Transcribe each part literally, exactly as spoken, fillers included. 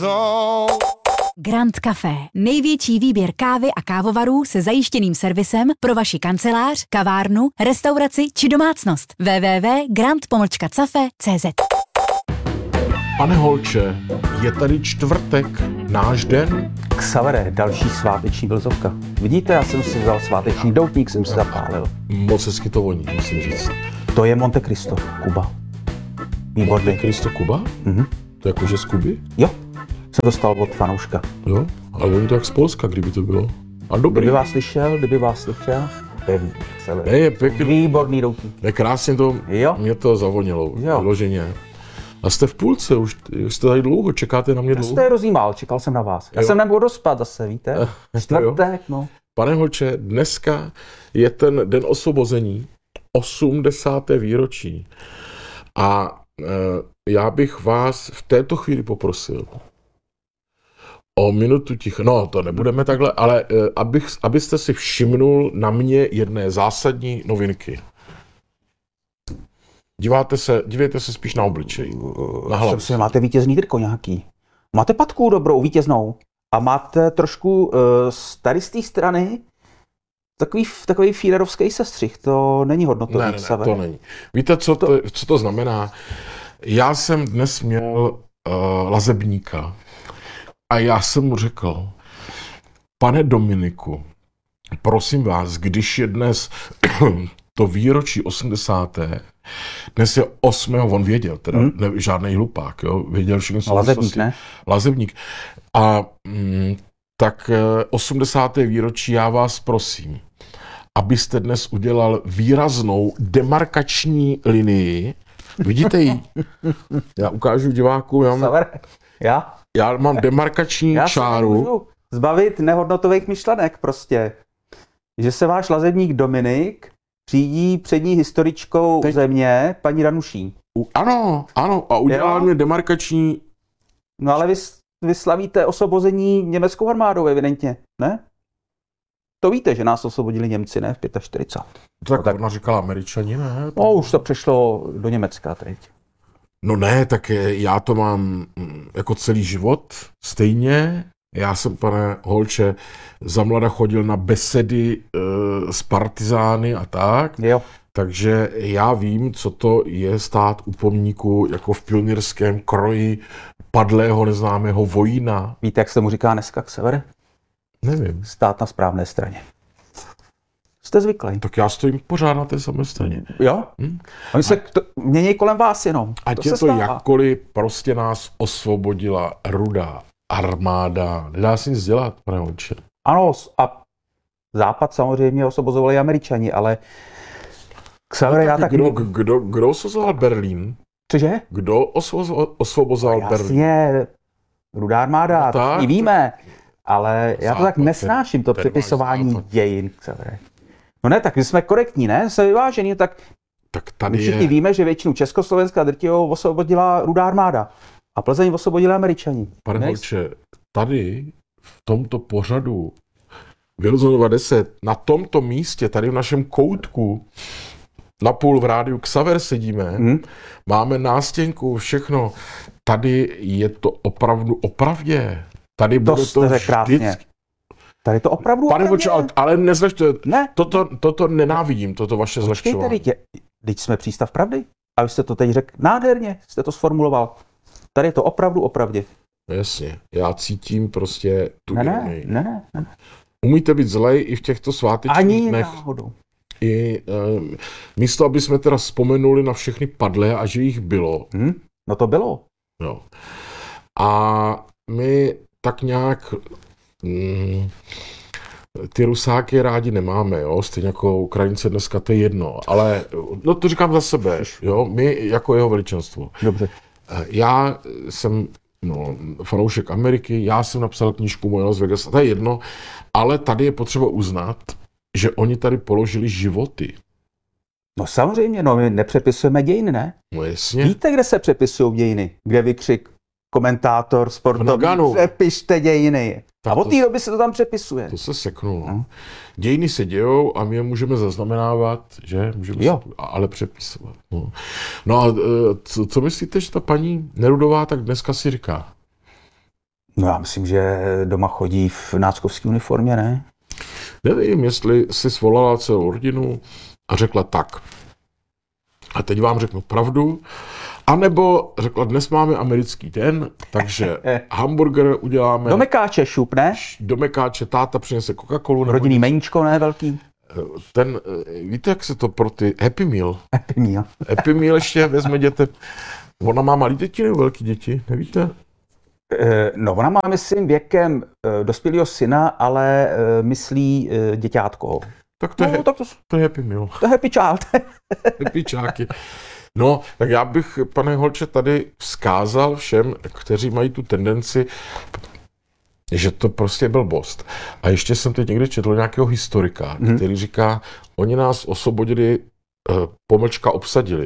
jsou. Grand Café. Největší výběr kávy a kávovarů se zajištěným servisem pro vaši kancelář, kavárnu, restauraci či domácnost. w w w tečka grand pomlčka cafe tečka c z. Pane Holče, je tady čtvrtek, náš den? Xavere, další sváteční vlzovka. Vidíte, já jsem si vzal sváteční doutník, jsem si zapálil. Moc hezky to voní, musím říct. To je Monte Cristo, Kuba. Výborný. Monte Cristo, Kuba? Mhm. To jakože z Kuby? Jo, jsem dostal od fanouška. Jo, ale oni to jak z Polska, kdyby to bylo. A dobrý. Kdyby vás slyšel, kdyby vás slyšel. Ne, je pěkný. Výborný doutník. Je krásně to, Jo. mě to zavonilo, Jo. vyloženě. A jste v půlce, už už jste tady dlouho, čekáte na mě Já dlouho? jste rozjímal, čekal jsem na vás. Já Jo. jsem nemohl dospat zase, víte? Čtvrtek, no. Pane Holče, dneska je ten den osvobození, osmdesáté výročí. A e, já bych vás v této chvíli poprosil o minutu ticha. No, to nebudeme takhle, ale e, abych, abyste si všimnul na mě jedné zásadní novinky. Díváte se, dívejte se spíš na obličej, na hlavu. Si, máte vítězný triko nějaký. Máte patku dobrou, vítěznou. A máte trošku uh, z tady z té strany takový, takový fílerovský sestřih. To není hodnotový. Ne, ne, ne, to není. Víte, co to, co to znamená? Já jsem dnes měl uh, lazebníka a já jsem mu řekl, pane Dominiku, prosím vás, když je dnes to výročí osmdesáté Dnes je osmého on věděl, teda hmm. ne, žádnej hlupák, jo, věděl všechno. Lazebník, ne? Lazebník. A mm, tak osmdesáté výročí já vás prosím, abyste dnes udělal výraznou demarkační linii. Vidíte ji? Já ukážu divákům. Já, mám, já? já mám demarkační já čáru. Můžu zbavit nehodnotových myšlenek prostě. Že se váš lazebník Dominik řídí přední historičkou Teď. země, paní Danuší. U, ano, ano, a udělal mě demarkační... No ale vy, vy slavíte osvobození německou armádou, evidentně, ne? To víte, že nás osvobodili Němci, ne? V čtyřicátém pátém Tak, no, tak ona říkala Američani, ne? No už to přešlo do Německa teď. No ne, tak já to mám jako celý život stejně. Já jsem, pane Holče, za mlada chodil na besedy e, s partizány a tak. Jo. Takže já vím, co to je stát u pomníku jako v pionýrském kroji padlého neznámého vojína. Víte, jak se mu říká dneska Xavere? Nevím. Stát na správné straně. Jste zvyklý. Tak já stojím pořád na té samé straně. Jo? Hm? Oni se to, mění kolem vás jenom. Ať to je to stává. jakkoliv, prostě nás osvobodila Rudá armáda. Nedá si nic dělat, pane Holče. Ano, a Západ samozřejmě osvobozovali Američani, ale Xavere, no, já tak... Kdo, kdo, kdo osvobozoval Berlín? Cože? Kdo osvobozoval no, Berlín? Jasně, Rudá armáda, no, tak, to víme, ale já to tak nesnáším, to přepisování dějin, Xavere. No ne, tak my jsme korektní, ne? Jsme vyvážení, tak, tak tady všichni je... víme, že většinu Československa drtivou osvobodila Rudá armáda a Plzeň osvobodila Američani. Pane Holče, tady v tomto pořadu Wilsonova deset, na tomto místě, tady v našem koutku, napůl v rádiu Xaver sedíme, hmm. máme nástěnku, všechno. Tady je to opravdu opravdě. Tady to bude to vždycky. Tady to opravdu Pane Holče, ale, ale nezlešte, ne. toto, toto nenávidím, toto vaše zlehčování. Teď jsme přístav pravdy. A vy jste to teď řekl nádherně, jste to sformuloval. Tady je to opravdu opravdě. Jasně, já cítím prostě tu ne, ne, ne, ne, ne. Umíte být zlej i v těchto svátečních Ani dnech. náhodou. I e, místo, aby jsme teda vzpomenuli na všechny padlé a že jich bylo. Hmm? No to bylo. Jo. A my tak nějak mm, ty Rusáky rádi nemáme, jo, stejně jako Ukrajince dneska, to je jedno, ale no to říkám za sebe, jo, my jako jeho veličenstvo. Dobře. Já jsem no, fanoušek Ameriky, já jsem napsal knížku Moje Las Vegas, to je jedno, ale tady je potřeba uznat, že oni tady položili životy. No samozřejmě, no my nepřepisujeme dějiny, ne? No jasně. Víte, kde se přepisují dějiny? Kde vykřik komentátor sportovní, přepište dějiny. Tak a od té doby se to tam přepisuje. To se seknulo. No. Dějiny se dějou a my je můžeme zaznamenávat, že? Můžeme jo. Se, ale přepisovat. No, no a co, co myslíte, že ta paní Nerudová tak dneska si říká? No já myslím, že doma chodí v náckovské uniformě, ne? Nevím, jestli si svolala celou rodinu a řekla tak. A teď vám řeknu pravdu. A nebo řekla, dnes máme americký den, takže hamburger uděláme. Do mekáče šup, ne? Do mekáče táta přinese Coca-Colu. Rodinný meníčko, ne velký? Ten, víte, jak se to pro ty Happy Meal? Happy Meal. Happy Meal ještě vezme dětem. Ona má malý děti nebo velký děti, nevíte? No, ona má, myslím, věkem dospělého syna, ale myslí děťátko. Tak to, no, je, tak to, to je Happy Meal. To je Happy Child. Happy čáky. No, tak já bych, pane Holče, tady vzkázal všem, kteří mají tu tendenci, že to prostě byl blbost. A ještě jsem teď někdy četl nějakého historika, mm-hmm. který říká, oni nás osvobodili, pomlčka obsadili.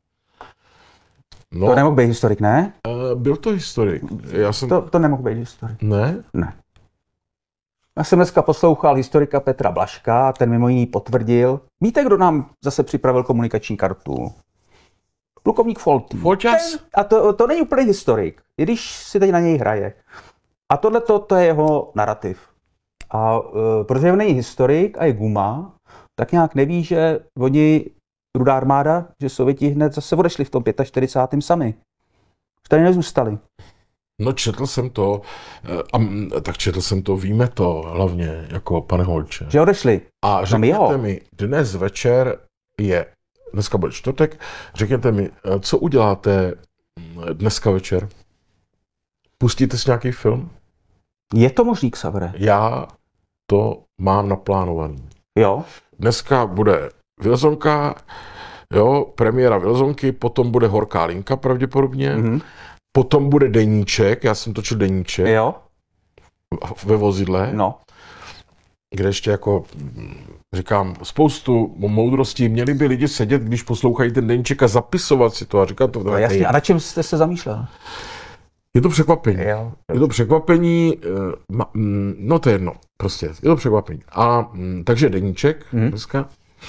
No, to nemohl být historik, ne? Byl to historik. Já jsem... to, to nemohl být historik. Ne? Ne. Já jsem dneska poslouchal historika Petra Blažka, ten mimo jiný potvrdil. Víte, kdo nám zase připravil komunikační kartu? Plukovník Foltý. Folťas? A to, to není úplně historik, i když si teď na něj hraje. A tohle to je jeho narrativ. A uh, protože on není historik a je guma, tak nějak neví, že oni, Rudá armáda, že Sověti hned zase odešli v tom čtyřicátém pátém sami. Už tady nezůstali. No četl jsem to, a, tak četl jsem to, víme to hlavně, jako pane Holče. Že odešli. A řekněte mi, dnes večer je, dneska bude čtvrtek, řekněte mi, co uděláte dneska večer? Pustíte si nějaký film? Je to možný, Xavere? Já to mám naplánovaný. Jo. Dneska bude Vilzonka, jo, premiéra Vilzonky, potom bude Horká linka pravděpodobně, mm-hmm. potom bude deníček, já jsem točil deníček. Jo. Ve vozidle. No. Kde ještě jako, říkám, spoustu moudrostí. Měli by lidi sedět, když poslouchají ten deníček a zapisovat si to. A říkám to. No, jasně. A na čem jste se zamýšlel? Je to překvapení. Jo. Je to překvapení, no to je jedno, prostě, je to překvapení. A takže deníček hmm. dneska.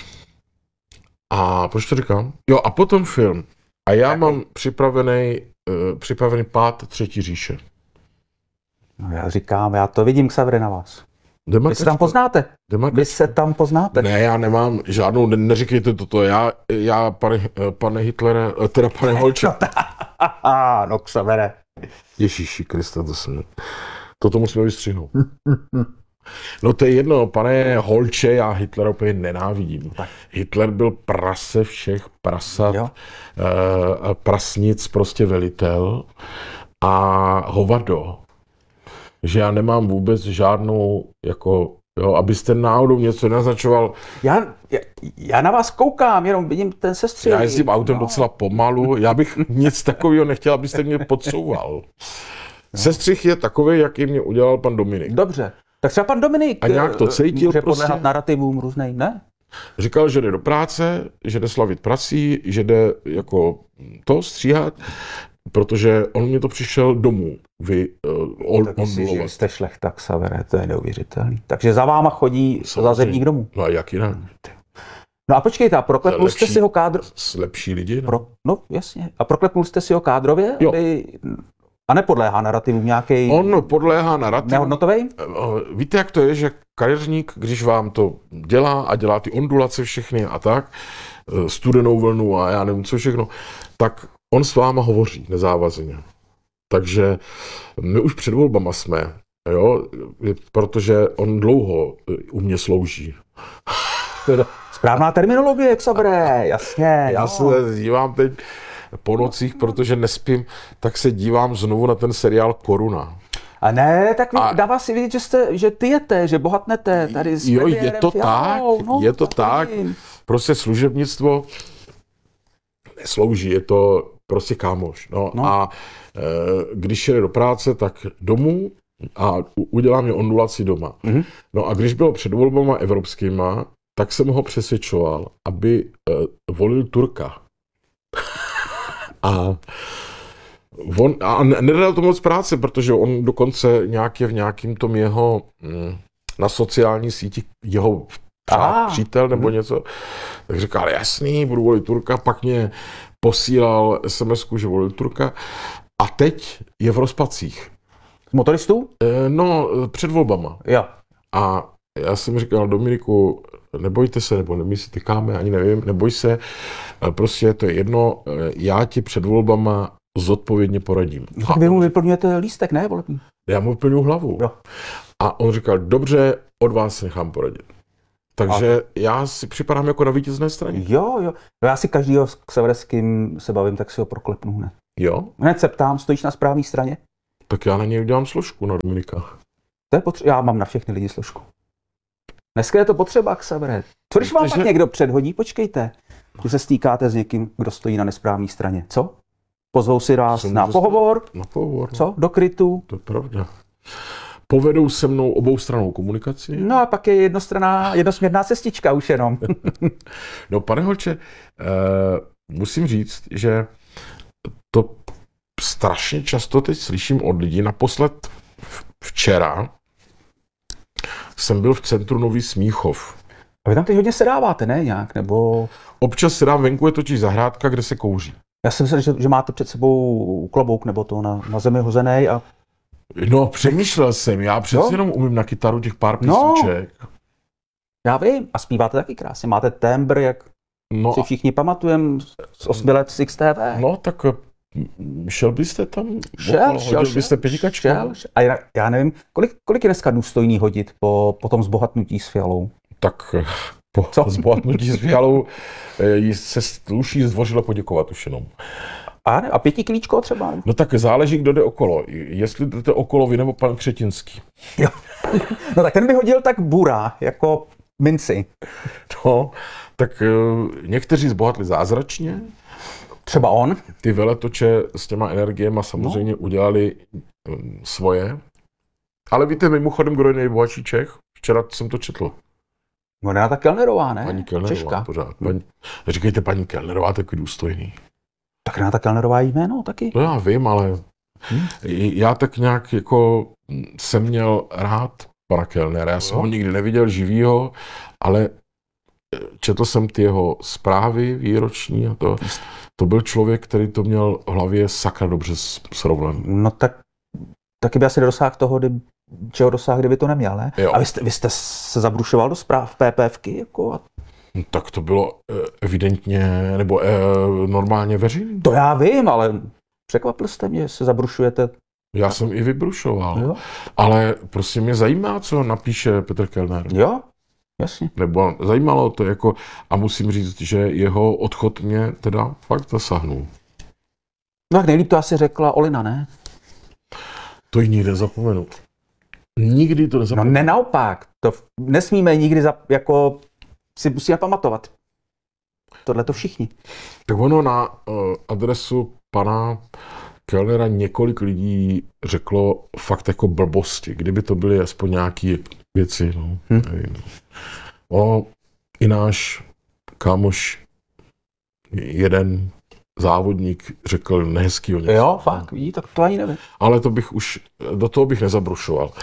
A proč to říkám? Jo, a potom film. A já Jaký? mám připravený, uh, připravený pád Třetí říše. No já říkám, já to vidím, Xavere, na vás. Demarkačka. Vy se tam poznáte. Demarkačka. Vy se tam poznáte. Ne, já nemám žádnou, ne, neříkejte toto. Já, já pane, pane Hitlere, teda pane Holče. No, Xavere. Ježíši Krista, to jsem... Toto musíme vystřihnout. No to je jedno, pane Holče, já Hitlera úplně nenávidím. Tak. Hitler byl prase všech prasat, uh, prasnic, prostě velitel a hovado. Že já nemám vůbec žádnou, jako, jo, abyste náhodou něco naznačoval. Já, já, já na vás koukám, jenom vidím ten sestřih. Já jezdím autem no. docela pomalu, já bych nic takového nechtěl, abyste mě podsouval. No. Sestřih je takový, jaký mě udělal pan Dominik. Dobře. Tak třeba pan Dominik a nějak to cítil, může prostě podléhat narrativům různej, ne? Říkal, že jde do práce, že jde slavit prací, že jde jako to stříhat, protože on mě to přišel domů vy uh, tak si, že jste šlechta, Xavere, to je neuvěřitelný. Takže za váma chodí zazemník domů. No a jak jinak? No a počkejte, a proklepnul lepší, jste si ho kádro... Lepší lidi, no. Pro... No jasně. A proklepnul jste si ho kádrově? Jo. Aby... A nepodléhá narrativům nějaký. On podléhá narrativům. Nehodnotovej? Víte, jak to je, že kadeřník, když vám to dělá a dělá ty ondulace všechny a tak, studenou vlnu a já nevím co všechno, tak on s váma hovoří nezávazně. Takže my už před volbama jsme, jo, protože on dlouho u mě slouží. Správná terminologie, Xavere, jasně. Já se dívám teď po nocích, protože nespím, tak se dívám znovu na ten seriál Koruna. A ne, tak a... dává si vidět, že, jste, že tyjete, že bohatnete tady s Jo, je to tak, no, je to tak. Prostě služebnictvo neslouží, je to prostě kámoš. No, no. A e, když jde do práce, tak domů a udělá mě ondulaci doma. Mm-hmm. No a když bylo před volbama evropskýma, tak jsem ho přesvědčoval, aby e, volil Turka. A on a nedal to moc práce, protože on dokonce nějak je v nějakým tom jeho na sociální síti jeho přá, přítel nebo hmm. něco, tak říkal, jasný, budu volit Turka, pak mě posílal es em esku, že volil Turka a teď je v rozpacích. Motoristů? E, no, před volbama. Jo. A já jsem říkal, Dominiku, nebojte se, nebo my si tykáme, ani nevím, neboj se, prostě to je jedno, já ti před volbama zodpovědně poradím. No, tak vy mu vyplňujete lístek, ne? Volební? Já mu vyplňuji hlavu. Jo. A on říkal, dobře, od vás se nechám poradit. Takže a... já si připadám jako na vítězné straně. Jo, jo. No já si každýho, s kým se bavím, tak si ho proklepnu hned. Jo? Hned se ptám, stojíš na správné straně? Tak já na něj udělám složku, na Dominika. To je potřeba. Já mám na všechny lidi složku. Dneska je to potřeba, Xavere. Co když vám Takže... pak někdo předhodí? Počkejte. Že se stýkáte s někým, kdo stojí na nesprávné straně. Co? Pozvou si vás na pohovor? Na pohovor. Co? Do krytu? To je pravda. Povedou se mnou oboustrannou komunikaci. No a pak je jednostranná, jednosměrná cestička už jenom. No, pane Holče, eh, musím říct, že to strašně často teď slyším od lidí. Naposled včera jsem byl v centru Nový Smíchov. A vy tam teď hodně sedáváte, ne nějak? Nebo... Občas sedám venku, je totiž zahrádka, kde se kouří. Já jsem myslel, že, že máte před sebou klobouk nebo to na, na zemi hozený a... No, přemýšlel jsem, já přece no? jenom umím na kytaru těch pár písniček. No, já vím, a zpíváte taky krásně, máte tembr, jak no, si všichni pamatujeme z osmi let z X T V. No, tak šel byste tam? Šel, šel, hodil byste pětikačku? Šel, šel. A já, já nevím, kolik, kolik je dneska důstojný hodit po, po tom zbohatnutí s Fialou? Tak po Co? zbohatnutí s Fialou se sluší zdvořile poděkovat už jenom. A, ne, a pěti klíčko třeba? Ne? No tak záleží, kdo jde okolo. Jestli jdete okolo vy nebo pan Křetinský. Jo. No tak ten by hodil tak burá, jako minci. No, tak někteří zbohatli zázračně. Třeba on. Ty veletoče s těma energiema samozřejmě no. udělali svoje. Ale víte mimochodem, kdo je nejbohatší Čech? Včera jsem to četl. No Renata Kellnerová, ne? Paní Kellnerová, Češka. Pořád. Paní... Říkejte paní Kellnerová, takový důstojný. Tak Renata Kellnerová jméno taky. No já vím, ale hmm. já tak nějak jako jsem měl rád pana Kellnera. Já jsem ho nikdy neviděl živýho, ale četl jsem ty jeho zprávy výroční a to, to byl člověk, který to měl v hlavě sakra dobře srovnaný. No tak taky by asi nedosáhl toho, kdy, čeho dosáhl, kdyby to neměl, ne? Jo. A vy jste, vy jste se zabrušoval do zpráv PPFky? Jako? No, tak to bylo evidentně, nebo eh, normálně veřejný. To já vím, ale překvapil jste mě, že se zabrušujete. Já jsem i vybrušoval, jo. Ale prostě mě zajímá, co napíše Petr Kellner. Jo, jasně. Nebo zajímalo to jako, a musím říct, že jeho odchod mě teda fakt zasáhnul. No tak nejlíp to asi řekla Olina, ne? To ji nikdy nezapomenu. Nikdy to nezapomenu. No ne naopak, to nesmíme nikdy za, jako si musíme pamatovat. Tohle to všichni. Tak ono na uh, adresu pana Kellnera několik lidí řeklo fakt jako blbosti, kdyby to byly aspoň nějaké věci. No. Hm. Ono i náš kámoš, jeden závodník řekl nehezkýho něco. Jo, fakt, vidí, tak to ani nevím. Ale to bych už, do toho bych nezabrušoval.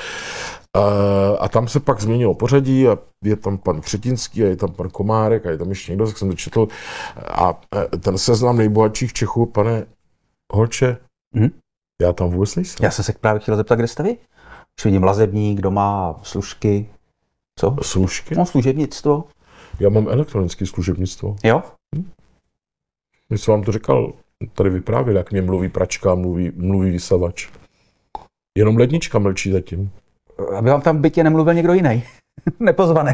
A tam se pak změnilo pořadí a je tam pan Křetinský a je tam pan Komárek a je tam ještě někdo, tak jsem to četl. A ten seznam nejbohatších Čechů, pane Holče, hmm? já tam vůbec nejsem. Já jsem se právě chtěl zeptat, kde jste vy? Už vidím Lazebník, kdo má služky. Co? Služky? No, služebnictvo. Já mám elektronické služebnictvo. Jo? Hm? Já jsem vám to říkal, tady vyprávěl, jak mě mluví pračka, mluví, mluví vysavač. Jenom lednička mlčí zatím. Aby vám tam v bytě nemluvil někdo jiný. Nepozvaný.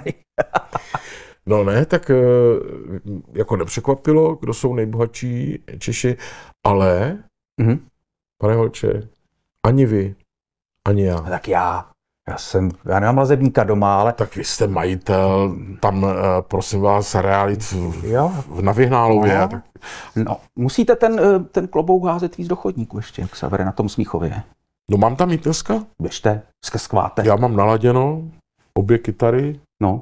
No ne, tak jako nepřekvapilo, kdo jsou nejbohatší Češi, ale, mm-hmm. pane Holče, ani vy, ani já. Tak já. Já jsem, já nemám Lazebníka doma, ale... Tak vy jste majitel, tam, prosím vás, realit v, v na Vyhnálově. No. Tak... no, musíte ten, ten klobouk házet víc do chodníku ještě, jak se vede na tom Smíchově. No mám tam jít dneska? Běžte, skváte. Já mám naladěno obě kytary. No.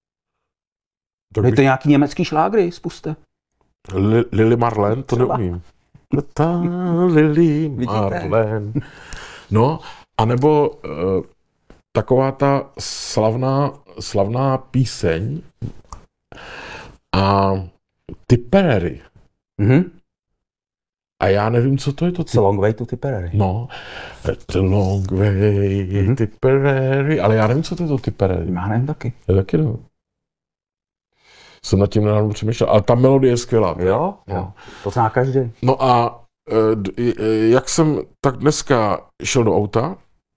Tak bych... nějaký německý šlágry, spuste. Li, Lili Marlen, to třeba neumím. Ta Lili Marlen. No, anebo uh, taková ta slavná, slavná píseň a Tipperary. Mhm. A já nevím, co to je to. It's a long way to Tipperary. No, it's a long way mm-hmm. Tipperary, ale já nevím, co to je to Tipperary. Já nevím taky. Já taky nevím. Jsem nad tím nedávno přemýšlel, ale ta melodie je skvělá. Jo, no. jo, to zná každý. No a jak jsem tak dneska šel do auta,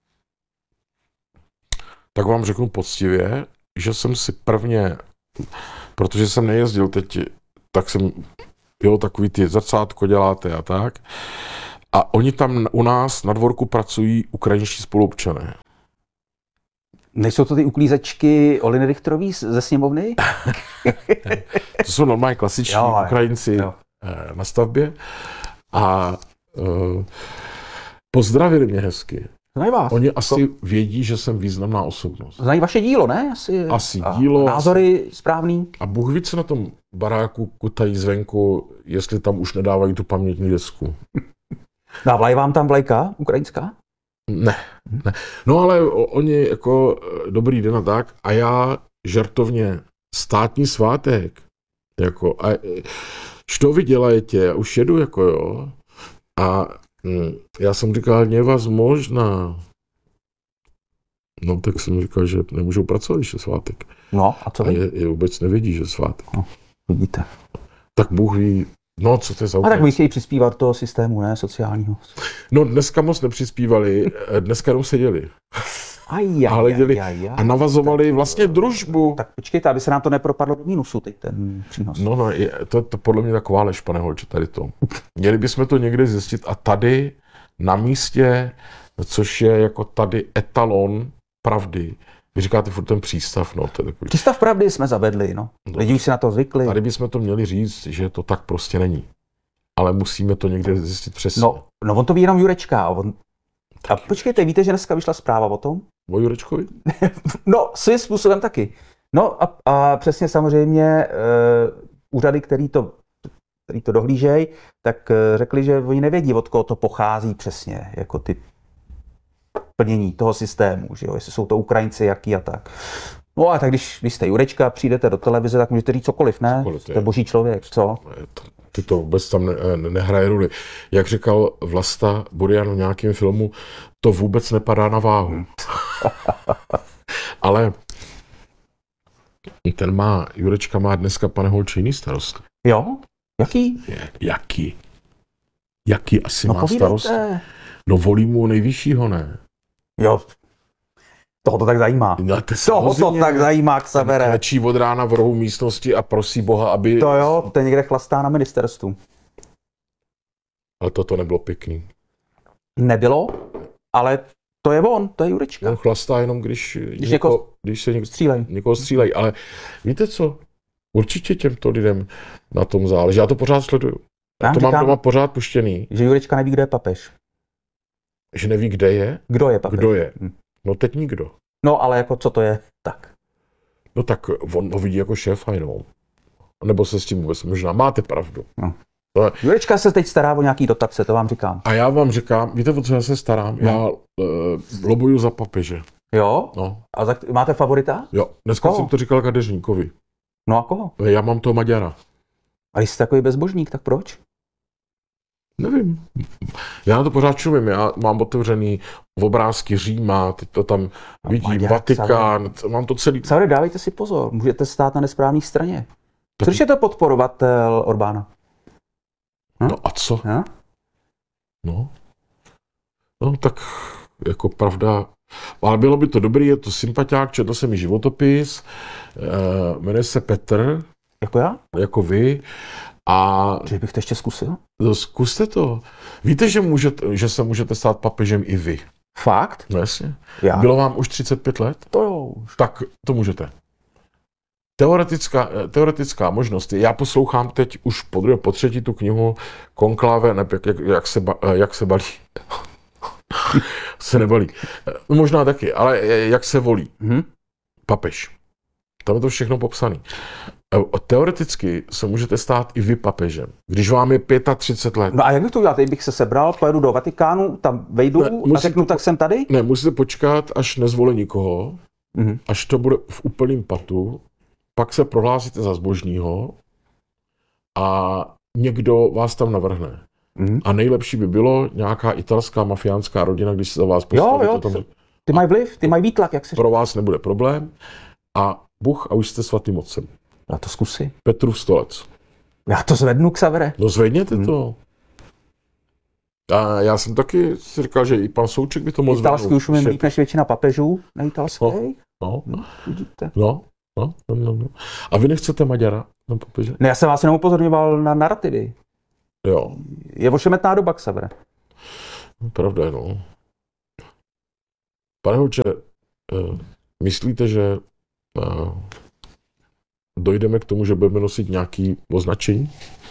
tak vám řeknu poctivě, že jsem si prvně, protože jsem nejezdil teď, tak jsem, jo, takový ty zrcátko děláte a tak. A oni tam u nás na dvorku pracují ukrajinští spoluobčané. Nejsou to ty uklízečky Oliny Richterový ze sněmovny? To jsou normálně klasiční jo, Ukrajinci jo. na stavbě. A uh, pozdravili mě hezky. Znají vás. Oni asi to... vědí, že jsem významná osobnost. Znají vaše dílo, ne? Asi, asi dílo. Názory asi... správný. A Bůh ví, co na tom baráku kutají zvenku, jestli tam už nedávají tu pamětní desku. Dávají vám tam vlajka ukrajinská? Ne, ne. No ale oni jako dobrý den a tak. A já žartovně státní svátek. Jako, a što vy dělajete? Já už jedu, jako jo. A hm, já jsem říkal, nevazmožná. No tak jsem říkal, že nemůžou pracovat, když je svátek. No a co vy? A je, je vůbec nevědí, že je svátek. No, vidíte. Tak Bůh ví, no co to je za A tak my chtějí přispívat do toho systému, ne, sociálního. No dneska moc nepřispívali, dneska jenom seděli. Aj, a hleděli aj, aj, aj. a navazovali vlastně družbu. Tak počkejte, aby se nám to nepropadlo do mínusu, teď ten přínos. No, no, je, to je to podle mě taková lež, pane holče, tady to. Měli bychom to někde zjistit a tady na místě, což je jako tady etalon pravdy. Vy říkáte furt ten přístav, no. To je takový... Přístav pravdy jsme zavedli, no. Lidi už si na to zvykli. Tady bychom to měli říct, že to tak prostě není. Ale musíme to někde zjistit přesně. No, no on to ví jenom Jurečka. On... A počkejte, víte, že dneska vyšla zpráva o tom? O Jurečkovi? No, svým způsobem taky. No a, a přesně samozřejmě e, úřady, který to, který to dohlížejí, tak e, řekli, že oni nevědí, od koho to pochází přesně, jako ty plnění toho systému, že jo, jestli jsou to Ukrajinci, jaký a tak. No a tak když, když jste Jurečka, přijdete do televize, tak můžete říct cokoliv, ne? Cokoliv, to je boží člověk, co? Ty to vůbec tam ne, ne, nehraje roli. Jak říkal Vlasta Burian v nějakém filmu, to vůbec nepadá na váhu. Ale ten má, Jurečka má dneska, pane holče, jiný starost. Jo? Jaký? Je, jaký? Jaký asi no, má povídejte. starost? No volí mu nejvyššího, ne? Jo. Toho to tak zajímá. No, Toho to tak zajímá, Xavere. Klečí od rána v rohu místnosti a prosí Boha, aby... To jo, to někde chlastá na ministerstvu. Ale toto nebylo pěkný. Nebylo, ale to je on, to je Jurečka. On chlastá jenom, když, když, něko, něko, když se něk, střílej. někoho střílejí. Ale víte co? Určitě těmto lidem na tom záleží. Já to pořád sleduju. Já, Já to říkám, mám doma pořád puštěný. Že Jurečka neví, kdo je papež. Že neví, kde je? Kdo je papež? Kdo je? Hm. No teď nikdo. No ale jako co to je? Tak. No tak on ho vidí jako šéfa jenom. Nebo se s tím vůbec možná máte pravdu. No. To... Jurečka se teď stará o nějaký dotace, to vám říkám. A já vám říkám, víte, o co já se starám? No. Já uh, lobuju za papeže. Jo? No. A za, máte favorita? Jo, dneska koho? jsem to říkal Kadeřníkovi. No a koho? Já mám toho Maďara. A když jste takový bezbožník, tak proč? Nevím. Já na to pořád čumím. Já mám otevřený obrázky Říma, teď to tam no, vidím, Maďar, Vatikán, Xaver. Mám to celý... Xaver, dávejte si pozor, můžete stát na nesprávné straně. Tak... Což je to podporovatel Orbána? Hm? No a co? Hm? No. No tak jako pravda, ale bylo by to dobrý, je to sympatiák, četl jsem mi životopis, uh, jmenuje se Petr. Jako já? Jako vy. A že bych to ještě zkusil? No, zkuste to. Víte, že, můžete, že se můžete stát papežem i vy? Fakt? No jasně. Já? Bylo vám už třicet pět let? To jo. Tak to můžete. Teoretická, teoretická možnost je, já poslouchám teď už po druhé, po třetí tu knihu Konklave, ne, jak, jak, se, ba, jak se balí. se nebalí. Možná taky, ale jak se volí. Mm-hmm. Papež. Tam je to všechno popsané. Teoreticky se můžete stát i vy papežem, když vám je třicet pět let. No a jak bych to udělal? Teď bych se sebral, pojedu do Vatikánu, tam vejdu ne, musíte, a řeknu, tak jsem tady? Ne, musíte počkat, až nezvolí nikoho, mm-hmm. až to bude v úplném patu, pak se prohlásíte za zbožního a někdo vás tam navrhne. Mm. A nejlepší by bylo nějaká italská mafiánská rodina, když se za vás postaví. Jo, jo, tam, ty mají vliv, ty mají výtlak, jak se pro vás nebude problém. A Bůh a už jste svatým otcem. Já to zkusím. Petrův stolec. Já to zvednu, Xavere. No zvedněte Hmm. to. A já jsem taky si říkal, že i pan Souček by to mohl Italský zvednout. už umím Že- líp než většina papežů na italské. No. No, No, vidíte. no, no, no, no, no. A vy nechcete Maďara na papeže? Ne, já jsem vás jenom upozorňoval na narrativy. Jo, Je ošemetná doba, Xavere. pravda, no. Pane Holče, eh, myslíte, že eh, dojdeme k tomu, že budeme nosit nějaký označení?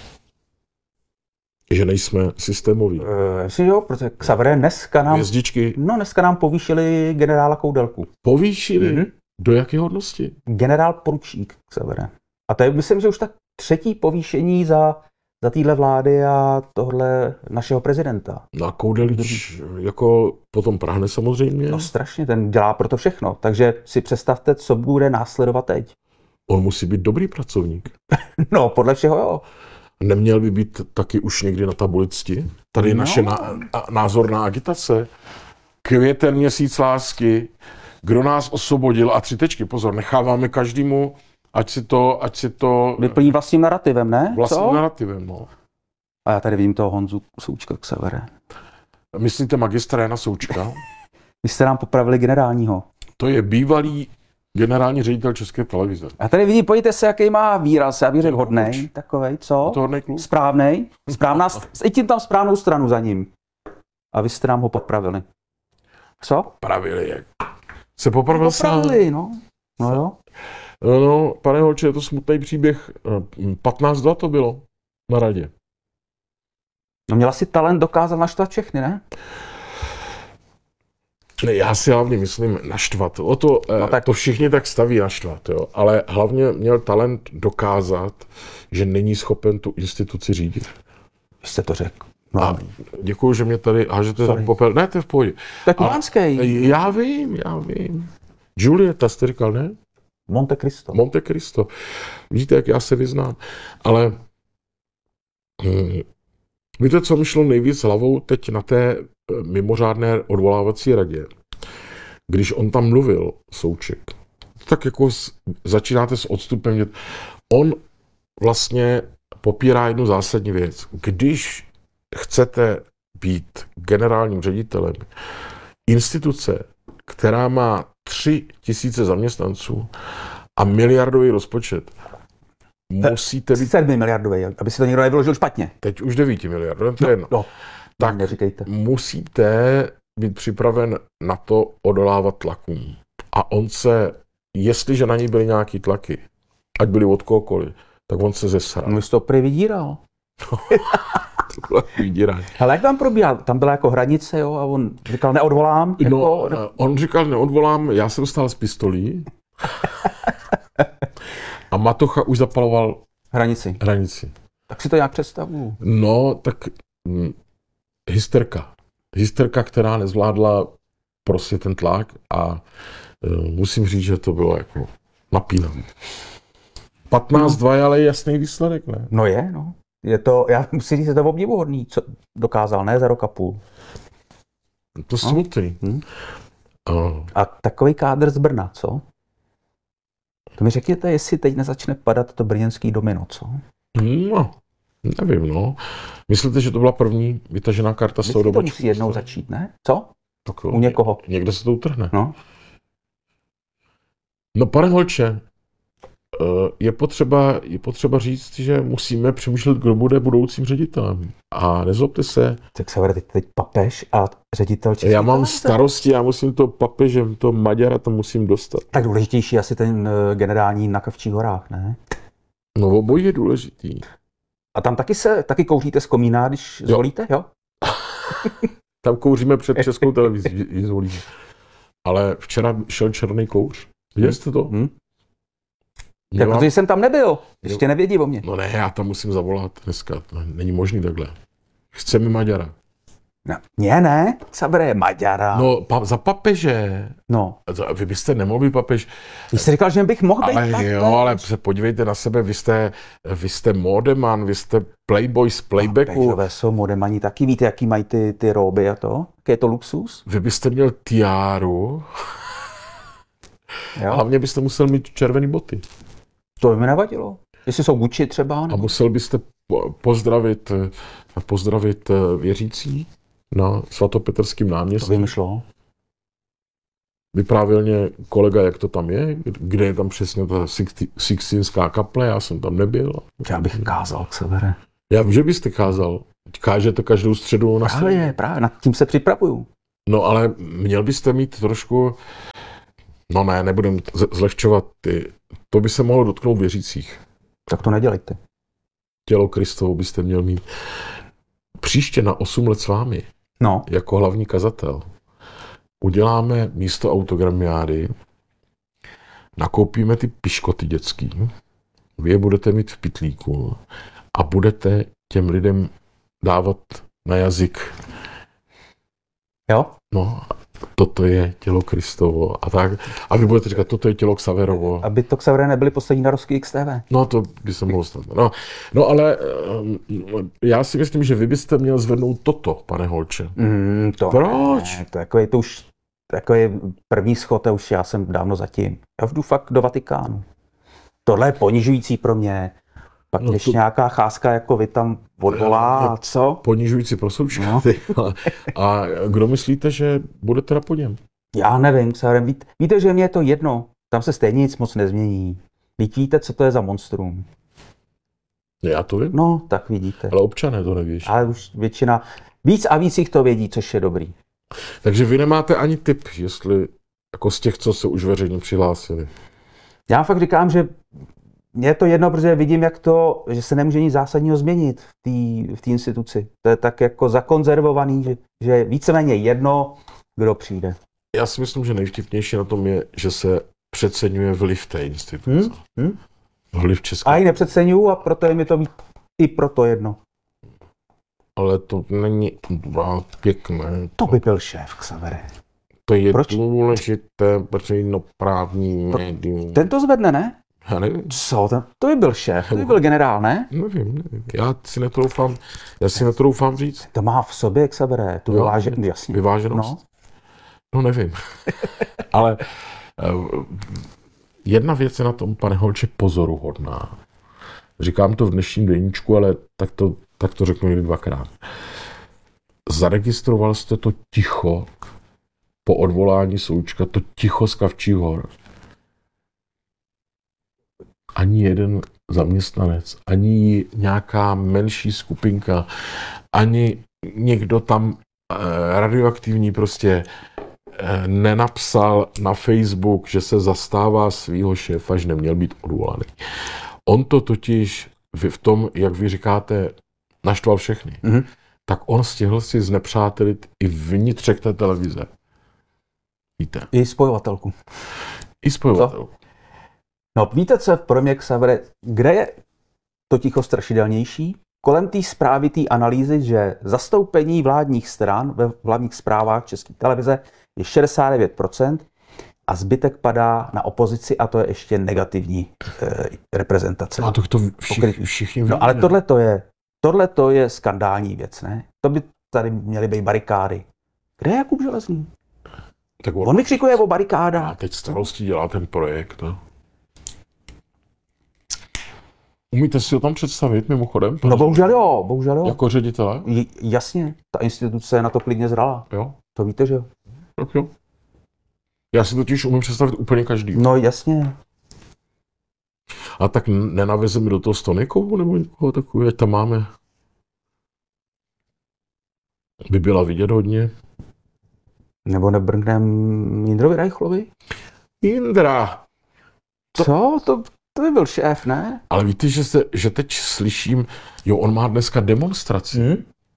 Že nejsme systémoví? Uh, myslím, že jo, protože Xavere dneska nám, Hvězdičky no, dneska nám povýšili generála Koudelku. povýšili? Mhm. Do jaké hodnosti? Generál poručík, Xavere. A to je, myslím, že už tak třetí povýšení za, za téhle vlády a tohle našeho prezidenta. No a Koudelič jako potom prahne samozřejmě. No strašně, ten dělá pro to všechno. Takže si představte, co bude následovat teď. On musí být dobrý pracovník. No, podle všeho jo. Neměl by být taky už někdy na tabuli cti? Tady je No. naše ná, a- názorná agitace. Květen, měsíc lásky, kdo nás osvobodil a tři tečky. Pozor, necháváme každému, ať si to, ať si to Vyplní vlastním narrativem, ne? vlastním Co? narrativem. No. A já tady vidím toho Honzu Součka, Xavere. Myslíte magistra Jana Součka? Vy jste nám popravili generálního. To je bývalý generální ředitel České televize. A tady vidím, pojďte se, jaký má výraz, já bych řekl hodnej, takovej, co? Je to hodnej kluk? Správnej, správná, st- i tím tam správnou stranu za ním. A vy jste nám ho popravili. Co? Pravili jak. Se popravil sám. Popravili, no. No jo. No, no, pane Holče, je to smutný příběh. patnáct dva to bylo na radě. No měla si talent, dokázal naštvat všechny, ne? Ne, já si hlavně myslím naštvat. O to, No no, tak- to všichni tak staví naštvat, jo. Ale hlavně měl talent dokázat, že není schopen tu instituci řídit. Vy jste to řekl. No. A děkuju, že mě tady hážete za Sorry. popel. Ne, to je v pohodě. To je Ale- kubánský. Já vím, já vím. Julieta jste říkal, ne? Monte Cristo. Monte Cristo. Vidíte, jak já se vyznám. Ale hm, víte, co mi šlo nejvíc hlavou teď na té eh, mimořádné odvolávací radě? Když on tam mluvil, Souček, tak jako s, začínáte s odstupem. Dět. On vlastně popírá jednu zásadní věc. Když chcete být generálním ředitelem instituce, která má tři tisíce zaměstnanců a miliardový rozpočet, musíte být sedmi miliardový, aby si to někdo nevyložil špatně. teď už devíti miliard, to je jedno. No, Tak neříkejte. musíte být připraven na to odolávat tlakům. A on se, jestliže na něj byly nějaký tlaky, ať byly od kohokoliv, tak on se zesral. No, jsi to prý vydíral. To bylo vydírání. Ale jak tam probíhá? Tam byla jako hranice, jo, a on říkal, neodvolám. No, Jako, on říkal, neodvolám, já jsem stál s pistolí a Matocha už zapaloval hranici. hranici. Tak si to nějak představuju. No, tak hm, hysterka. Hysterka, která nezvládla prostě ten tlak a uh, musím říct, že to bylo jako napínavé. patnáct dva je ale jasný výsledek, ne? No je, no. Je to, já musím říct, že to je obdivuhodný, co dokázal, ne za rok a půl. To je smutný. Hm. Uh, A takový kádr z Brna, co? To mi řekněte, jestli teď nezačne padat to brněnský domino, co? no, nevím, no. Myslíte, že to byla první vytažená karta z toho Vždycky to dobu? musí jednou začít, ne? Co? Tak jo, U někoho. Někde se to utrhne. No. No, pane Holče, eh, je potřeba, je potřeba říct, že musíme přemýšlet, kdo bude budoucím ředitelem. A nezlobte se, Tak se vede teď papež a ředitel České já mám televize. starosti, já musím to papežem, to Maďara, to musím dostat. Tak důležitější asi ten eh, generální na Kavčích horách, ne? No, obojí je důležitý. A tam taky se, taky kouříte z komína, když zvolíte, jo? Tam kouříme před Českou televizí, ji zvolíme. Ale včera šel černý kouř. Viděli jste to? Hm? Měla- Tak protože jsem tam nebyl, ještě nevědí o mě. No ne, já tam musím zavolat dneska. To není možný takhle. Chceme Maďara. No, mě ne, Xavere, Maďara. No, pa, za papeže. no. Vy byste nemohl být papež. Ty jsi říkal, že bych mohl být Ale papež. jo, ale se podívejte na sebe, vy jste, vy jste modeman, vy jste playboy z playbacku. Papežové jsou modemani taky, víte, jaký mají ty, ty róby a to? Jaký je to luxus? Vy byste měl tiáru, Jo? hlavně byste musel mít červený boty. To by mi nevadilo. Jestli jsou Gucci třeba. A Nebo... musel byste po- pozdravit, pozdravit věřící na svatopetrském To náměstí. by mi šlo. Vyprávěl mě kolega, jak to tam je, kde je tam přesně ta Sixti- Sixtinská kaple, já jsem tam nebyl. Já bych kázal, Xavere. Já vím, že byste kázal. Kážete každou středu na středu. Právě, právě, nad tím se připravuju. No ale měl byste mít trošku, no ne, nebudem z- zlehčovat ty, to by se mohlo dotknout věřících. Tak to nedělejte. Tělo Kristovo byste měl mít. Příště na osm let s vámi, No, jako hlavní kazatel, uděláme místo autogramiády, nakoupíme ty piškoty dětský, vy je budete mít v pytlíku a budete těm lidem dávat na jazyk. jo? No, toto je tělo Kristovo a tak. A vy budete říkat, toto je tělo Xaverovo. Aby to, Xavere, nebyly poslední narozky X T V. No, to by se mohlo stát. No, no ale um, já si myslím, že vy byste měl zvednout toto, pane Holče. Mm, to Proč? Ne, to, jako je to už takový první schod, a už já jsem dávno zatím. Já už jdu fakt do Vatikánu. Tohle je ponižující pro mě. Pak No když to- nějaká cháska jako vy tam odvolá, a co? Ponižující pro součka. No. No. A kdo myslíte, že bude teda po něm? Já nevím, Xavere, víte, víte, že mě je to jedno. Tam se stejně nic moc nezmění. Vždyť víte, co to je za monstrum. Já to vím, No, tak vidíte. ale občané to neví. Ale už většina, víc a víc jich to vědí, což je dobrý. Takže vy nemáte ani tip, jestli jako z těch, co se už veřejně přihlásili. Já fakt říkám, že mně je to jedno, protože vidím, jak to, že se nemůže nic zásadního změnit v té v té instituci. To je tak jako zakonzervovaný, že, že je víceméně jedno, kdo přijde. Já si myslím, že nejvtipnější na tom je, že se přeceňuje vliv té instituce. Hmm? Hmm? Vliv České. A ji nepřeceňuju a proto je mi to i proto jedno. Ale to není no, pěkné. To by byl šéf, Xavere. To je Proč? důležité veřejnoprávní Pro- médium. Ten to zvedne, ne? Já nevím. Co? To, to by byl šéf, to by byl generál, ne? Nevím, nevím. Já si netroufám, já si netroufám říct. To má v sobě, Xavere, tu Jo, vyváženost, jasně. Vyváženost? No. No nevím. Ale uh, jedna věc je na tom, pane Holče, pozoruhodná. Říkám to v dnešním deníčku, ale tak to, tak to řeknu někdy dvakrát. Zaregistroval jste to ticho po odvolání Součka, to ticho z Kavčích hor. Ani jeden zaměstnanec, ani nějaká menší skupinka, ani někdo tam eh, radioaktivní prostě eh, nenapsal na Facebook, že se zastává svýho šéfa, že neměl být odvolaný. On to totiž v v tom, jak vy říkáte, naštval všechny. Mhm. Tak on stihl si znepřátelit i vnitřek té televize. Víte? I spojovatelku. I spojovatel. No víte, co je pro mě, Xavere, kde je to ticho strašidelnější? Kolem té zprávy, té analýzy, že zastoupení vládních stran ve hlavních zprávách České televize je šedesát devět procent a zbytek padá na opozici a to je ještě negativní eh, reprezentace. A to, to všichni, Pokrytí. všichni No víme. ale tohle to je, tohle to je skandální věc, ne? To by tady měly být barikády. Kde je Jakub Železný? Tak On mi křikuje o A barikádách. teď starosti dělá ten projekt. No. Umíte si ho tam představit mimochodem? No bohužel jo, bohužel jo. Jako ředitele? J- Jasně, ta instituce je na to klidně zrala. Jo? To víte, že jo? Tak jo. Já si totiž umím představit úplně každý. No jasně. A tak nenavezeme do toho Stonikovou nebo někoho takového, ať tam máme. By byla vidět hodně. Nebo nebrnknem Jindrovi Reichlovi? Jindra! To... Co? To, to by byl šéf, ne? Ale víte, že, se, že teď slyším, jo, on má dneska demonstraci Hm?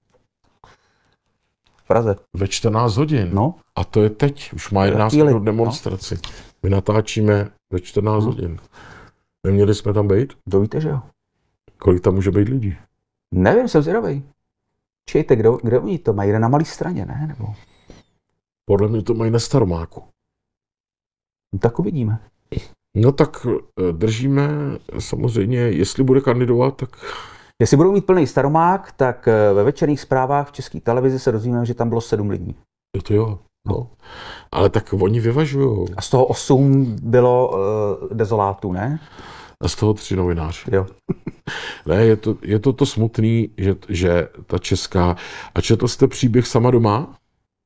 V Praze. ve čtrnáct hodin. No. A to je teď, už má jedenáct chvíli, minut demonstraci. My natáčíme ve čtrnáct No. hodin. Neměli jsme tam být? To víte, že jo? Kolik tam může být lidí? Nevím, jsem zvědavej. Čejte, kde, kde oni to mají? Na Malé Straně, ne? Nebo? Podle mě to mají na Staromáku. No, tak uvidíme. No tak držíme samozřejmě, jestli bude kandidovat, tak... Jestli budou mít plný Staromák, tak ve večerních zprávách v České televizi se dozvíme, že tam bylo sedm lidí. Je to jo, no. Ale tak oni vyvažují. A z toho osm bylo uh, dezolátů, ne? A z toho tři novináři. Jo. Ne, je to, je to to smutný, že, že ta česká... A četl jste příběh Sama doma?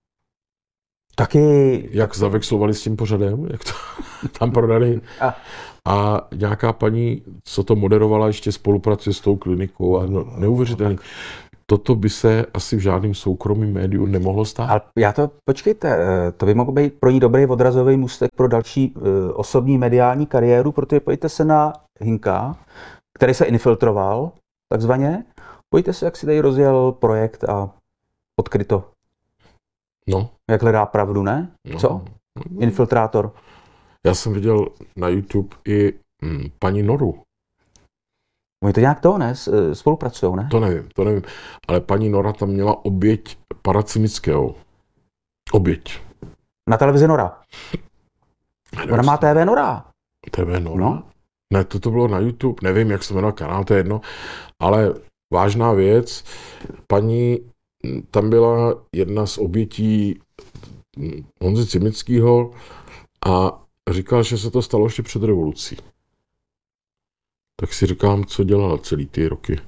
Taky... Jak zavexlovali s tím pořadem, jak to tam prodali. A, A nějaká paní, co to moderovala, ještě spolupracuje s tou klinikou a no, neuvěřitelný. Toto by se asi v žádném soukromém médiu nemohlo stát. ale já to, počkejte, to by mohl být pro ní dobrý odrazový můstek pro další uh, osobní mediální kariéru, protože pojďte se na Hinka, který se infiltroval, takzvaně. Pojďte se, jak si tady rozjel projekt a odkryto. No. Jak hledá pravdu, ne? no. Co? Infiltrátor. Já jsem viděl na YouTube i hm, paní Noru. Oni to nějak to, ne? Spolupracujou, ne? To nevím, to nevím. Ale paní Nora tam měla oběť Paracimického. Oběť. Na televizi Nora. Ona má T V Nora. T V Nora? No. Ne, to, to bylo na YouTube, nevím, jak se jmenoval kanál, to je jedno. Ale vážná věc, paní, tam byla jedna z obětí Honzy Cimického a říkal, že se to stalo ještě před revolucí. Tak si říkám, co dělala celý ty roky.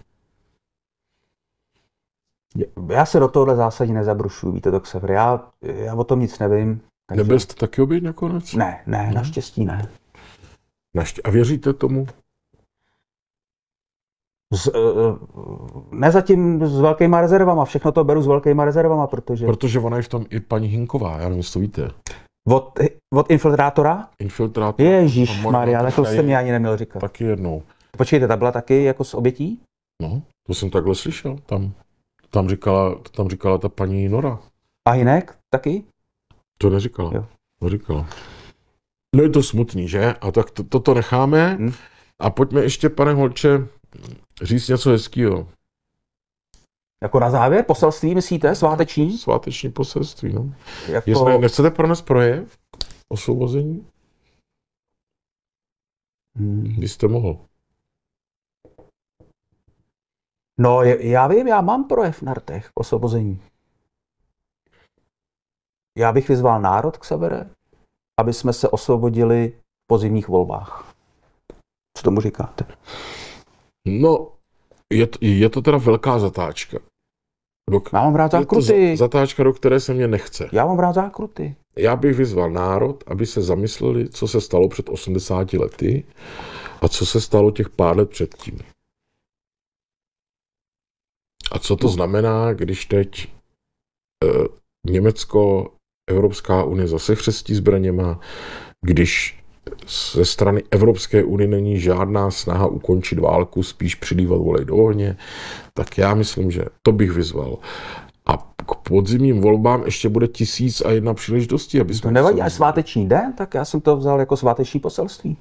Já se do tohohle zásadně nezabrušuju, víte, to Xaver. Já, já o tom nic nevím. Takže... Nebyl jste taky oběť nakonec? Ne, ne, hmm. naštěstí ne. Naště... A věříte tomu? Z, uh, ne zatím s velkýma rezervama, všechno to beru s velkýma rezervama, protože... Protože ona je v tom i paní Hinková, já nevím, jestli to víte. Od, od infiltrátora? Infiltrátor. Ježíš Maria, tak to jste mi ani neměl říkat. Taky jednou. Počkejte, ta byla taky jako s obětí? No, to jsem takhle slyšel. Tam, tam, říkala, tam říkala ta paní Nora. A Hinek taky? To neříkala. Jo. Neříkala. No je to smutný, že? A tak to, toto necháme. Hmm. A pojďme ještě, pane Holče, říct něco hezkýho. Jako na závěr? Poselství, myslíte? Sváteční? Sváteční poselství, no. Jako... Jestli nechcete pronést projev osvobození? Hmm. Byste mohl. No, já vím, já mám projev na rtech k osvobození. Já bych vyzval národ, Xavere, aby jsme se osvobodili v podzimních volbách. Co tomu říkáte? No, je to, je to teda velká zatáčka. Do, já mám rád zákruty. Zatáčka, do které se mě nechce. Já mám rád zákruty. Já bych vyzval národ, aby se zamysleli, co se stalo před osmdesáti lety a co se stalo těch pár let předtím. A co to no. znamená, když teď eh, Německo, Evropská unie zase chřestí zbraněma, když ze strany Evropské unie není žádná snaha ukončit válku, spíš přilívat volej do ohně, tak já myslím, že to bych vyzval. A k podzimním volbám ještě bude tisíc a jedna příležitostí, aby jsme... To nevadí, až sváteční den, tak já jsem to vzal jako sváteční poselství.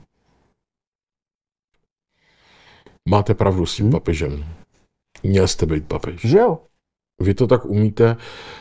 Máte pravdu s tím hmm. papežem. Měl jste být papež. Že jo? Vy to tak umíte.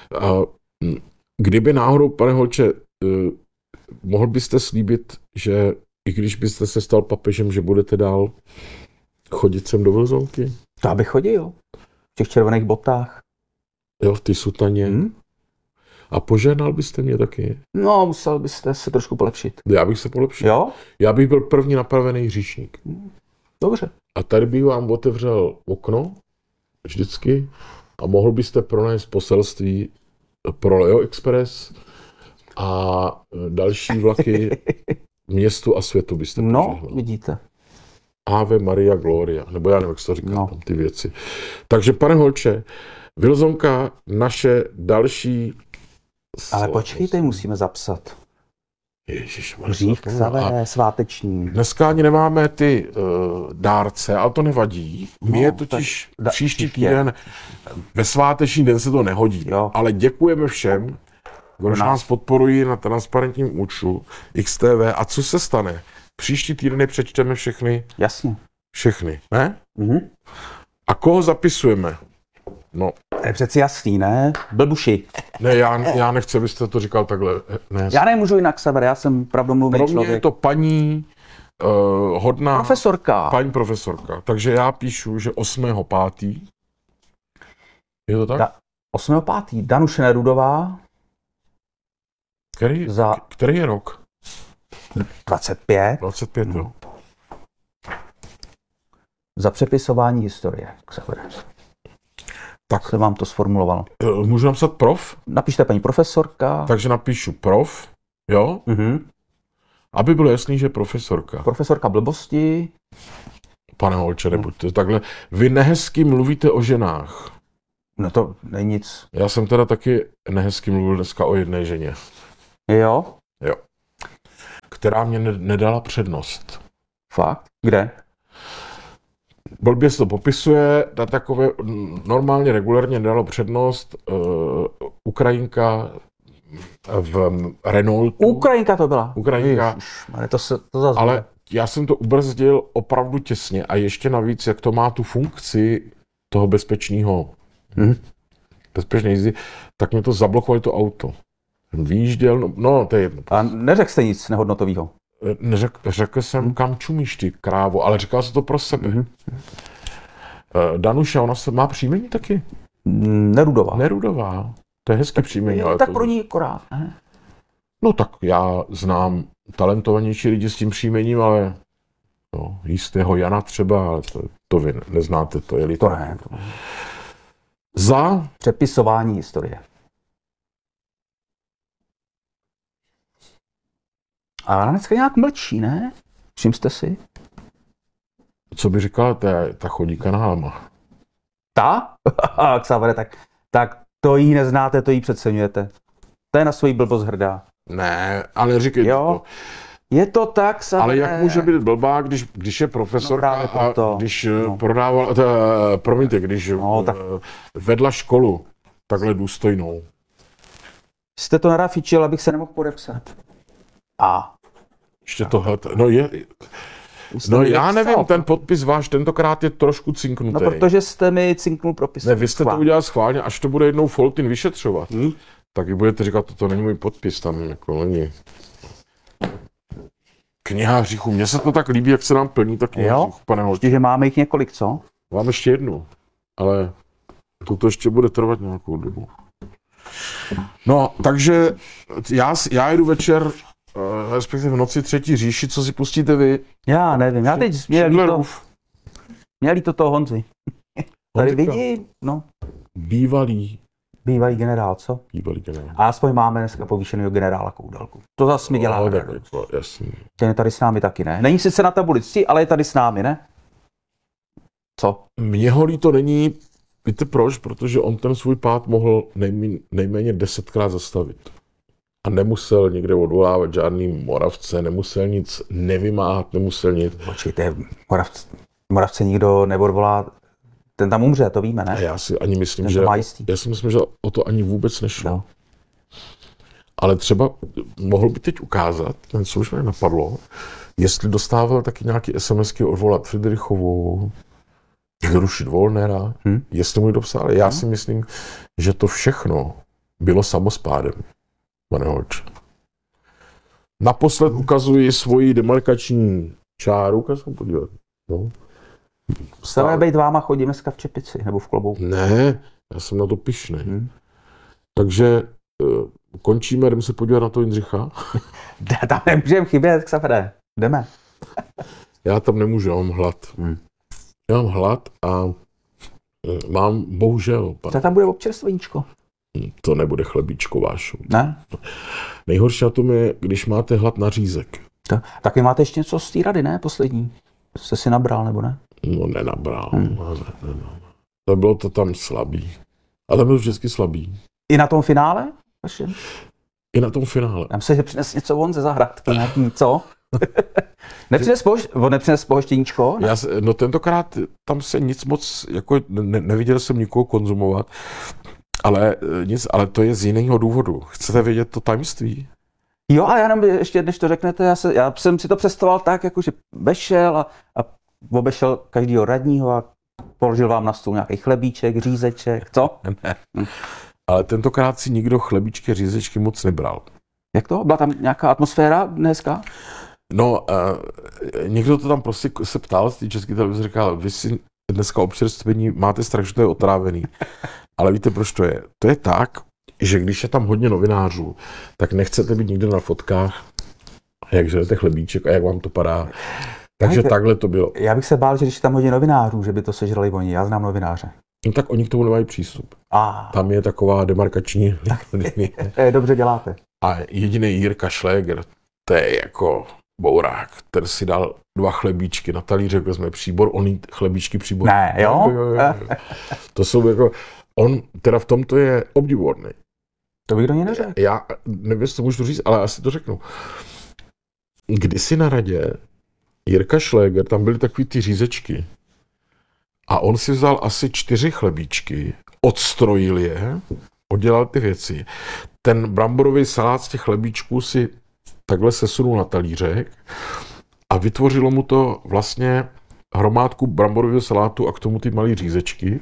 Kdyby náhodou, pane Holče, mohl byste slíbit, že i když byste se stal papežem, že budete dál chodit sem do Vilzonky? To bych chodil. V těch červených botách. Jo, v ty sutaně. Hmm? A požehnal byste mě taky? No, musel byste se trošku polepšit. Já bych se polepšil. Jo? Já bych byl první napravený hříšník. Dobře. A tady bych vám otevřel okno, vždycky, a mohl byste pronést poselství pro Leo Express a další vlaky městu a světu byste požehnal. No, vidíte. Ave Maria Gloria, nebo já nevím, jak se to říká, no. tam ty věci. Takže, pane Holče, Vilzonka, naše další... Ale počkejte, musíme zapsat. Ježišmarja. Hřích Xavere, sváteční. Dneska ani nemáme ty uh, dárce, ale to nevadí. My no, je totiž da, příští týden, ve sváteční den se to nehodí. Jo. Ale děkujeme všem, kdo nás podporují na transparentním účtu X T V. A co se stane? Příští týden přečteme všechny. Jasně. Všechny, ne? Mhm. A koho zapisujeme? No, To je přeci jasný, ne? Blbuši. Ne, já, já nechci, abyste to říkal takhle. Ne. Já nemůžu jinak, Sever, já jsem pravdomluvný Pro mě člověk. je to paní uh, hodná... Profesorka. Paní profesorka. Takže já píšu, že osmého pátého Je to tak? Da, osmého pátého Danuše Nerudová. Který, Za... který je rok? dvacet pět dvacet pět, no. Za přepisování historie. Sever. Tak. Jsem vám to sformuloval. Můžu napsat prof? Napište paní profesorka. Takže napíšu prof, jo? Mhm. Aby bylo jasný, že je profesorka. Profesorka blbosti. Pane Holče, nebuďte takhle. Vy nehezky mluvíte o ženách. No to není nic. Já jsem teda taky nehezky mluvil dneska o jedné ženě. Jo? Jo. Která mě ne- nedala přednost. Fakt? Kde? Blbě se to popisuje, na takové normálně, regulérně nedalo přednost uh, Ukrajinka v Renaultu. Ukrajinka to byla. Ukrajinka. Ježišmarja, to se to zase. Ale já jsem to ubrzdil opravdu těsně a ještě navíc, jak to má tu funkci toho bezpečného, Hm. bezpečné jízdy, tak mě to zablokovalo to auto. Jsem vyjížděl, no, no to je jedno. A neřekl jste nic nehodnotového. Neřek, řekl jsem, Hm. kam čumíš ty, krávo, ale říkal jsem to pro sebe. Hm. Danuša, ona se má příjmení taky. Nerudová. Nerudová. To je hezký příjmení. Ale tak to... pro ní akorát, ne? No tak já znám talentovanější lidi s tím příjmením, ale no, jistého Jana třeba, ale to, to vy neznáte, to je To literatura. ne. To ne. Za Přepisování historie. A ona dneska nějak mlčí, ne? Všim jste si? co by říkala, ta, ta chodíka na Halma. Ta? Xavere, tak, tak to jí neznáte, to jí přeceňujete. To je na svoji blbost hrdá. Ne, ale říkej Jo, to. je to tak, Xavere. Ale jak může být blbá, když, když je profesorka No právě a proto. když No. no. prodával, to, promiňte, když No, tak- eh, vedla školu takhle důstojnou. Jste to narafičil, abych se nemohl podepsat. A. Ještě tohle, no je, Jste no mi já nepsal. nevím, ten podpis váš tentokrát je trošku cinknutý. No, protože jste mi cinknul propis. Ne, vy jste to udělal schválně, až to bude jednou Foltin vyšetřovat, Hmm? tak vy budete říkat, toto není můj podpis, tam jako není. Kniha hříchů, mně se to tak líbí, jak se nám plní ta kniha Jo? hříchů, pane Holče. Ještě, že máme jich několik, co? Mám ještě jednu, ale toto ještě bude trvat nějakou dobu. No, takže já, já jdu večer, uh, respektive v noci třetí říši, co si pustíte vy? Já nevím, já teď měli to, Schindlerův měli to toho Honzy. Tady Honzika. vidí, no, Bývalý, bývalý generál, co? bývalý generál. A aspoň máme dneska povýšeného generála Koudelku. To zase mi dělá. No, No, tak jako, jasný. ten je tady s námi taky, ne? Není sice na tabulici, ale je tady s námi, ne? Co? Mně ho líto není, víte proč? Protože on ten svůj pád mohl nejméně, nejméně desetkrát zastavit. A nemusel někde odvolávat žádný Moravce, nemusel nic nevymáhat, nemusel nic. Počkejte, Moravce, Moravce nikdo neodvolá, ten tam umře, to víme, A ne? já si ani myslím, Ten že to má jistý. já si myslím, že o to ani vůbec nešlo. No. Ale třeba mohl by teď ukázat, ten co už mě napadlo, jestli dostával taky nějaký SMSky odvolat Friedrichovou, zrušit Wollnera, Hm? jestli mu ji dopsal. Já si myslím, že to všechno bylo samospádem, pane Holče. Naposled ukazuji svoji demarkační čáru, ukaž se podívat. No. Chceme být váma, chodím dneska v čepici, nebo v klobouku. Ne, já jsem na to pyšnej. Hm? Takže uh, končíme, jdeme se podívat na to Jindřicha. Tam nemůžeme chybět, Xavere. Jdeme. Já tam nemůžu, já mám hlad. Hm. Já mám hlad a uh, mám, bohužel, pan, Co tam bude občerstveníčko? to nebude chlebíčko vášu. Ne? Nejhorší na tom je, když máte hlad na řízek. To, tak vy máte ještě něco z té rady, ne? Poslední. Jste si nabral, nebo ne? No nenabral. Hm. Ne, ne, ne. To bylo to tam slabý. A tam byl vždycky slabý. I na tom finále? Vašem? I na tom finále. Já myslím, že přines něco von ze zahrádky, nějaký, co? nepřines, pohoš, on nepřines pohoštěníčko? Já, se- no tentokrát tam se nic moc, jako ne, neviděl jsem nikoho konzumovat, ale, eh, nic, ale to je z jiného důvodu. Chcete vědět to tajemství? Jo, a já jenom ještě, než to řeknete, já, se, já jsem si to představoval tak, jako že vešel a, a obešel každýho radního a Položil vám na stůl nějaký chlebíček, řízeček, co? Ne. Ale tentokrát si nikdo chlebíčky, řízečky moc nebral. Jak to? Byla tam nějaká atmosféra dneska? No, uh, někdo to tam prostě se ptal z té české televize, říkal, vy si dneska občerstvení máte strach, že to je otrávený. Ale víte, proč to je? To je tak, že když je tam hodně novinářů, tak nechcete být nikde na fotkách, jak žerete chlebíček a jak vám to padá. Takže Ajde, takhle to bylo. Já bych se bál, že když je tam hodně novinářů, že by to sežrali oni. Já znám novináře. No tak oni k tomu nemají přístup. A Tam je taková demarkační linie. dobře děláte. A jediný Jirka Šléger, to je jako bourák, ten si dal dva chlebíčky na talířek, vezme příbor, on jí chlebíčky příbor. Ne, jo? jo, jo, jo. To jsou jako, on teda v tomto je obdivuhodný. To bych do něj neřekl. Já nevím, jestli to můžu říct, ale asi to řeknu. Kdysi na radě Jirka Šléger, tam byly takový ty řízečky a on si vzal asi čtyři chlebíčky, odstrojil je, oddělal ty věci. Ten bramborový salát z těch chlebíčků si takhle sesunul na talířek a vytvořilo mu to vlastně hromádku bramborového salátu a k tomu ty malé řízečky.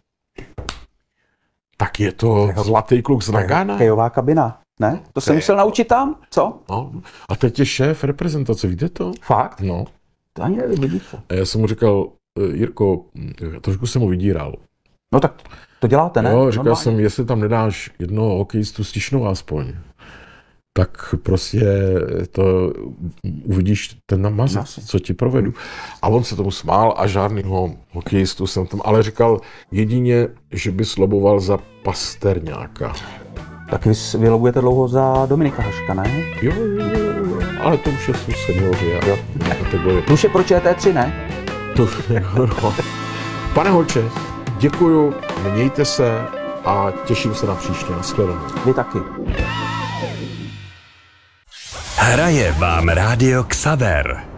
Tak je to zlatý kluk z Nagana. Kejová kabina, ne? To jsem musel naučit tam, co? No. A teď je šéf reprezentace, víte to? Fakt? No. To ani nevím, vidíte. A já jsem mu říkal, Jirko, trošku jsem mu vydíral. No tak to děláte, ne? Jo, říkal Normálně. jsem, jestli tam nedáš jednoho hokejistu z Tišnova aspoň, tak prostě to uvidíš ten namazec, co ti provedu. A on se tomu smál a žádnýho hokejistu jsem tam, ale říkal jedině, že by sloboval za Pasterňáka. Tak vy, vy lobujete dlouho za Dominika Haška, ne? Jo, jo, jo, jo, ale to už jsou seniori a Jo. kategorie. To už je pro Č T tři, ne? To, no. Pane Holče, děkuju, mějte se a těším se na příště. Nashledanou. Vy taky. Hraje vám Rádio Xaver.